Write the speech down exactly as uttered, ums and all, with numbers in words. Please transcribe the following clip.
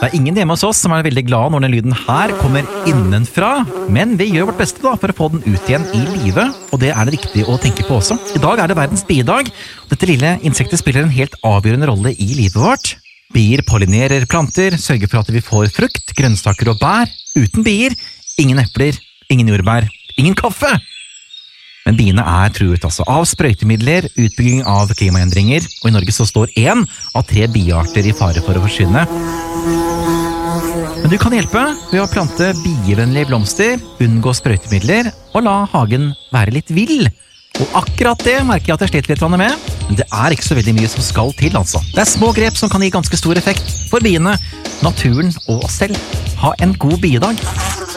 Det er ingen hjemme hos oss som er veldig glad når den lyden her kommer innenfra, men vi gjør vårt beste da for å få den ut igjen i livet, og det er det viktig å tenke på også. I dag er det verdens biedag. Dette lille insektet spiller en helt avgjørende rolle i livet vårt. Bier pollinerer planter, sørger for at vi får frukt, grønnsaker og bær. Uten bier, ingen epler, ingen jordbær, ingen kaffe! Men biene er truet altså av sprøytemidler, utbygging av klimaendringer, og i Norge så står én av tre biearter i fare for å forsvinne. Men du kan hjelpe ved å plante bievennlige blomster, unngå sprøytemidler og la hagen være litt vill. Og akkurat det merker jeg at jeg sliter litt med, men det er ikke så veldig mye som skal til altså. Det er små grep som kan gi ganske stor effekt for biene, naturen og oss selv. Ha en god biedag!